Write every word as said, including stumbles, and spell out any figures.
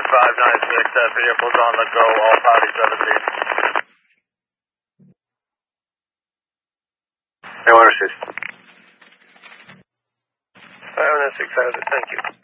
five nine six, that vehicle's on the go, all parties seventeen. I want to assist. five nine six has it, thank you.